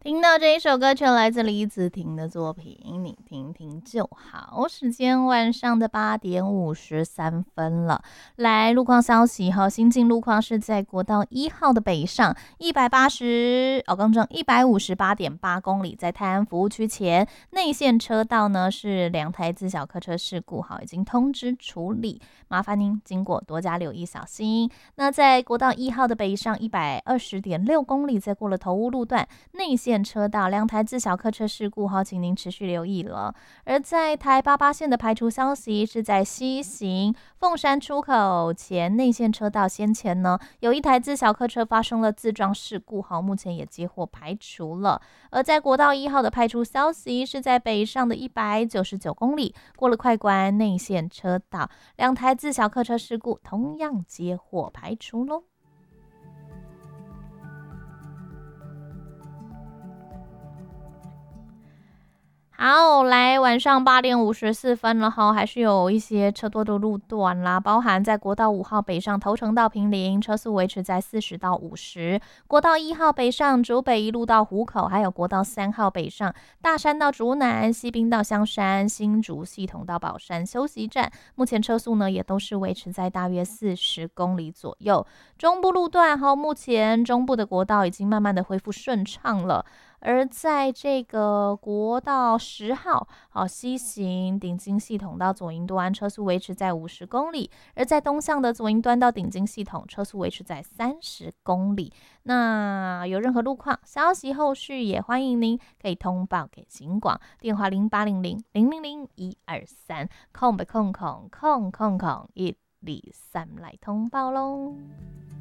听到这一首歌曲来自李子婷的作品，你听听就好。时间晚上的8:53了。来路况消息和新进路况是在国道1号的北上158.8公里，在泰安服务区前内线车道呢是2台自小客车事故，已经通知处理，麻烦您经过多加留意小心。那在国道1号的北上120.6公里，在过了头屋路段内线车道2台自小客车事故，请您持续留意了。而在台88线的排除消息是在西行凤山出口前内线车道先前呢有1台自小客车发生了自撞事故，目前也接获排除了。而在国道1号的排除消息是在北上的199公里，过了快关内线车道2台自小客车事故同样接获排除咯。好，来晚上8:54了还是有一些车多的路段啦，包含在国道5号北上头城到坪林，车速维持在40到50；国道1号北上竹北一路到湖口，还有国道3号北上大山到竹南、西滨到香山、新竹系统到宝山休息站，目前车速呢也都是维持在大约40公里左右。中部路段目前中部的国道已经慢慢的恢复顺畅了。而在这个国道10号西行顶金系统到左营端，车速维持在50公里；而在东向的左营端到顶金系统，车速维持在30公里。那有任何路况消息，后续也欢迎您可以通报给警广，电话0800-000-123，空123来通报咯。